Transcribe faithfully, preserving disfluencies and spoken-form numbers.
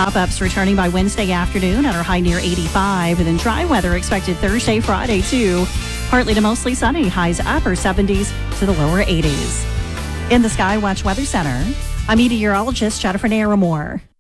Pop-ups returning by Wednesday afternoon at our high near eighty-five. And then dry weather expected Thursday, Friday, too. Partly to mostly sunny. Highs upper seventies to the lower eighties. In the Skywatch Weather Center, I'm meteorologist Jennifer Naramore.